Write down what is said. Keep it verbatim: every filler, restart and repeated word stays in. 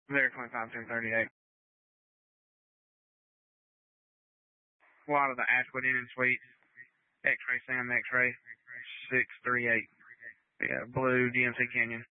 There, twenty-five, ten thirty-eight. A lot of the Ashwood Inn and Suites. X-Ray Sam, X-Ray, six three eight. Yeah, Blue, D M C Canyon.